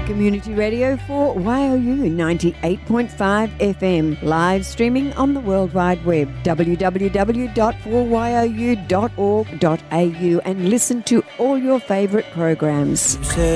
Community Radio for YOU 98.5 FM, live streaming on the World Wide Web, www.4you.org.au, and listen to all your favourite programs.